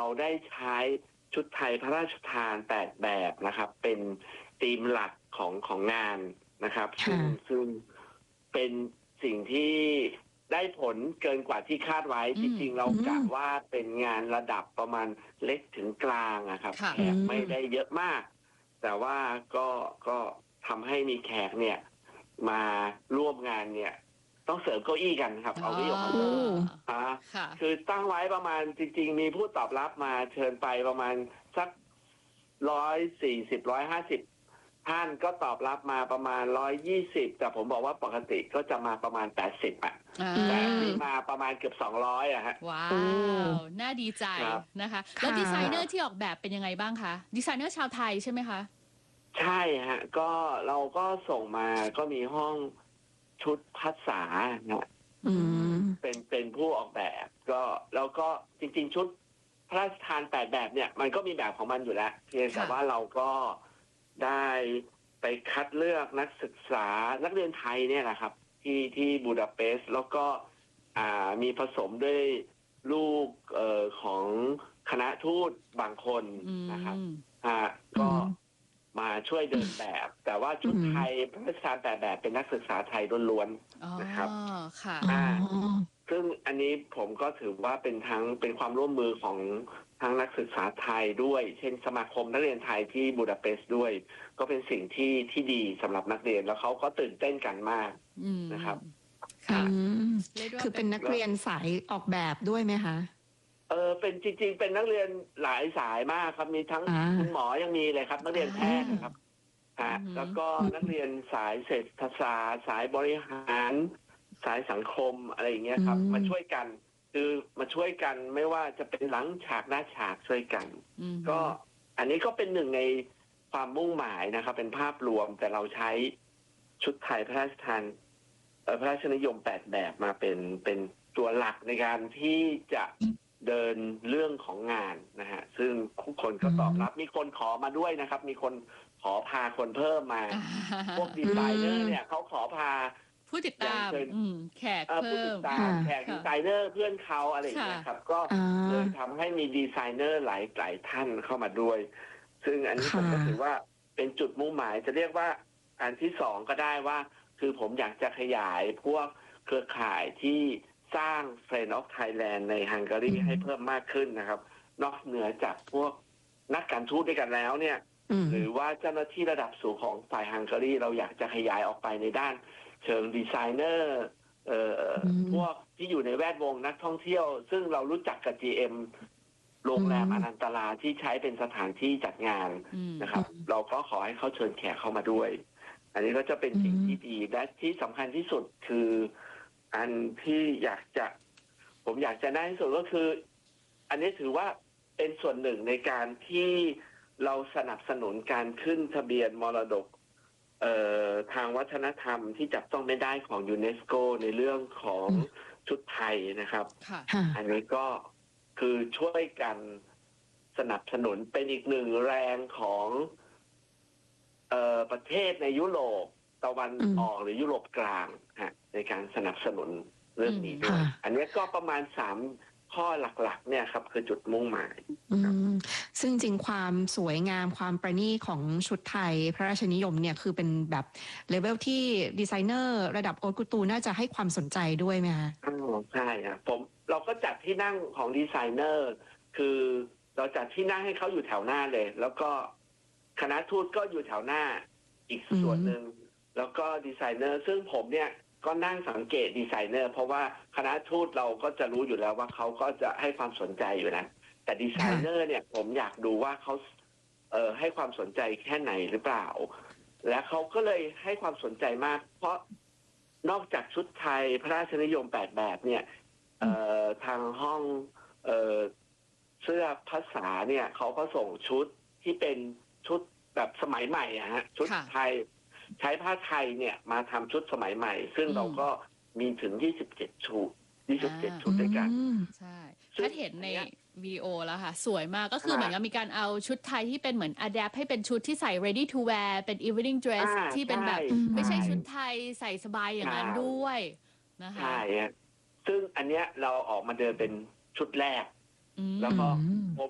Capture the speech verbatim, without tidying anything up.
ได้ใช้ชุดไทยพระราชทานแปดแบบนะครับ เป็นธีมหลักของของงานนะครับซึ่งซึ่งเป็นสิ่งที่ได้ผลเกินกว่าที่คาดไว้จริงๆเรากะว่าเป็นงานระดับประมาณเล็กถึงกลางนะครับแขกไม่ได้เยอะมากแต่ว่าก็ก็ทำให้มีแขกเนี่ยมาร่วมงานเนี่ยต้องเสริมเก้าอี้กันครับเอาเก้าอี้ออกมาเสริมอ่าคือตั้งไว้ประมาณจริงๆมีผู้ตอบรับมาเชิญไปประมาณสักร้อยสี่สิบร้อยห้าสิบท่านก็ตอบรับมาประมาณร้อยยี่สิบแต่ผมบอกว่าปกติก็จะมาประมาณแปดสิบอ่ะแต่ที่มาประมาณเกือบสองร้อยอ่ะฮะว้าว น่าดีใจนะคะแล้วดีไซเนอร์ที่ออกแบบเป็นยังไงบ้างคะดีไซเนอร์ชาวไทยใช่ไหมคะใช่ฮะก็เราก็ส่งมาก็มีห้องชุดภาษาเนี่ยเป็นเป็นผู้ออกแบบก็แล้วก็จริงๆชุดพระราชทานแปดแบบเนี่ยมันก็มีแบบของมันอยู่แล้วเพียงแต่ว่าเราก็ได้ไปคัดเลือกนักศึกษานักเรียนไทยเนี่ยแหละครับที่ที่บูดาเปสต์แล้วก็อ่ามีผสมด้วยลูกเอ่อของคณะทูตบางคนนะครับอ่าก็มาช่วยเดินแบบ แต่ว่าชุดไทยพระราชทานแปดแบบเป็นนักศึกษาไทยล้วนๆนะครับค่ะซึ่งอันนี้ผมก็ถือว่าเป็นทั้งเป็นความร่วมมือของทั้งนักศึกษาไทยด้วยเช่นสมาคมนักเรียนไทยที่บูดาเปสต์ด้วยก็เป็นสิ่งที่ที่ดีสำหรับนักเรียนแล้วเขาก็ตื่นเต้นกันมากนะครับค่ะคือเป็นนักเรียนสายออกแบบด้วยไหมคะเออเป็นจริงๆเป็นนักเรียนหลายสายมากครับมีทั้งคุณหมอยังมีเลยครับนักเรียนแพทย์นะครับฮะแล้วก็นักเรียนสายเศรษฐศาสตร์สายบริหารสายสังคมอะไรอย่างเงี้ยครับมาช่วยกันคือมาช่วยกันไม่ว่าจะเป็นหลังฉากหน้าฉากช่วยกันก็อันนี้ก็เป็นหนึ่งในความมุ่งหมายนะครับเป็นภาพรวมแต่เราใช้ชุดไทยพระราชทานพระราชนิยมแปดแบบมาเป็นเป็นตัวหลักในการที่จะเดินเรื่องของงานนะฮะซึ่งทุกคนก็ตอบรับมีคนขอมาด้วยนะครับมีคนขอพาคนเพิ่มมาพวกดีไซเนอร์เนี่ยเขาขอพาผู้ติดตามแขกเพิ่มแขกดีไซเนอร์เพื่อนเขาอะไรอย่างเงี้ยครับก็เลยทำให้มีดีไซเนอร์หลายหลายท่านเข้ามาด้วยซึ่งอันนี้ผมก็ถือว่าเป็นจุดมุ่งหมายจะเรียกว่าอันที่สองก็ได้ว่าคือผมอยากจะขยายพวกเครือข่ายที่สร้าง Friend of Thailand ในฮังการีให้เพิ่มมากขึ้นนะครับนอกเหนือจากพวกนักการทูตด้วยกันแล้วเนี่ยหรือว่าเจ้าหน้าที่ระดับสูงของฝ่ายฮังการีเราอยากจะขยายออกไปในด้านเชิงดีไซเนอร์เอ่อพวกที่อยู่ในแวดวงนักท่องเที่ยวซึ่งเรารู้จักกับ จี เอ็ม โรงแรมอนันตราที่ใช้เป็นสถานที่จัดงานนะครับเราก็ขอให้เขาเชิญแขกเข้ามาด้วยอันนี้ก็จะเป็นสิ่งที่ดีและที่สำคัญที่สุดคืออันที่อยากจะผมอยากจะได้ที่สุดก็คืออันนี้ถือว่าเป็นส่วนหนึ่งในการที่เราสนับสนุนการขึ้นทะเบียนมรดกเอ่อทางวัฒนธรรมที่จับต้องไม่ได้ของยูเนสโกในเรื่องของชุดไทยนะครับอันนี้ก็คือช่วยกันสนับสนุนเป็นอีกหนึ่งแรงของเอ่อประเทศในยุโรปตะวันออกหรือยุโรปกลางฮะในการสนับสนุนเรื่องนี้ด้วยอันนี้ก็ประมาณสามข้อหลักๆเนี่ยครับคือจุดมุ่งหมายซึ่งจริงความสวยงามความประณีตของชุดไทยพระราชนิยมเนี่ยคือเป็นแบบเลเวลที่ดีไซเนอร์ระดับโอคุตูน่าจะให้ความสนใจด้วยไหมคะอ๋อใช่ครับผมเราก็จัดที่นั่งของดีไซเนอร์คือเราจัดที่นั่งให้เขาอยู่แถวหน้าเลยแล้วก็คณะทูตก็อยู่แถวหน้าอีกส่วนหนึ่งแล้วก็ดีไซเนอร์ซึ่งผมเนี่ยก็นั่งสังเกตดีไซเนอร์เพราะว่าคณะทูตเราก็จะรู้อยู่แล้วว่าเขาก็จะให้ความสนใจอยู่นะแต่ดีไซเนอร์เนี่ยผมอยากดูว่าเขาเอ่อให้ความสนใจแค่ไหนหรือเปล่าและเขาก็เลยให้ความสนใจมากเพราะนอกจากชุดไทยพระราชนิยมแปดแบบเนี่ยเอ่อทางห้องเอ่อเสื้อภาษาเนี่ยเขาก็ส่งชุดที่เป็นชุดแบบสมัยใหม่อะฮะชุดไทยใช้ผ้าไทยเนี่ยมาทำชุดสมัยใหม่ซึ่งเราก็มีถึงยี่สิบเจ็ดชุดยี่สิบเจ็ดชุดด้วยกันใช่ถ้าเห็นในวีโอแล้วค่ะสวยมากก็คือเหมือนกับมีการเอาชุดไทยที่เป็นเหมือน adapt ให้เป็นชุดที่ใส่ ready to wear เป็น evening dress ที่เป็นแบบไม่ใช่ชุดไทยใส่สบายอย่างนั้นด้วยนะคะใช่ซึ่งอันเนี้ยเราออกมาเดินเป็นชุดแรกแล้วก็